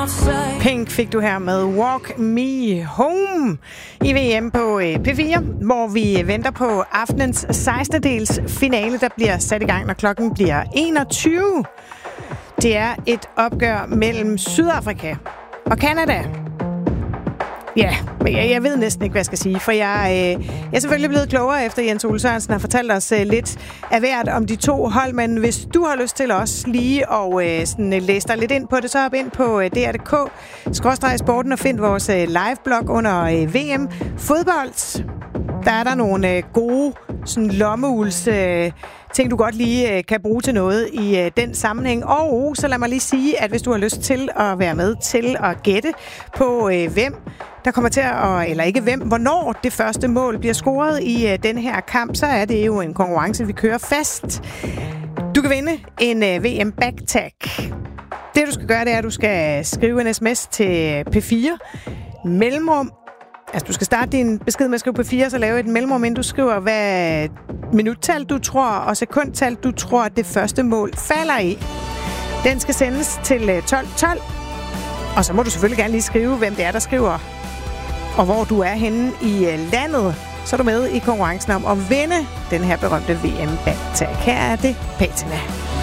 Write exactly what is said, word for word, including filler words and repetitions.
Pink fik du her med Walk Me Home i V M på P fire, hvor vi venter på aftenens sekstende dels finale, der bliver sat i gang, når klokken bliver enogtyve. Det er et opgør mellem Sydafrika og Canada. Ja, men jeg, jeg ved næsten ikke, hvad jeg skal sige, for jeg, øh, jeg er selvfølgelig blevet klogere efter Jens Ole Sørensen har fortalt os øh, lidt af hvert om de to hold, men hvis du har lyst til også lige at øh, sådan, øh, læse dig lidt ind på det, så hop ind på øh, D R punktum D K skråstreg sporten og find vores øh, live-blog under øh, V M Fodbold. Der er der nogle øh, gode sådan, lommeuls øh, ting, du godt lige øh, kan bruge til noget i øh, den sammenhæng. Og så lad mig lige sige, at hvis du har lyst til at være med til at gætte på øh, hvem der kommer til at, eller ikke hvem, hvornår det første mål bliver scoret i uh, den her kamp, så er det jo en konkurrence, vi kører fast. Du kan vinde en uh, V M Backtag. Det du skal gøre, det er, at du skal skrive en sms til P fire. Mellemrum. Altså, du skal starte din besked med at skrive P fire, så lave et mellemrum, inden du skriver, hvad minuttal du tror, og sekundtal du tror, at det første mål falder i. Den skal sendes til tolv tolv. Og så må du selvfølgelig gerne lige skrive, hvem det er, der skriver, og hvor du er henne i landet, så er du med i konkurrencen om at vinde den her berømte V M Backtag. Her er det Patina.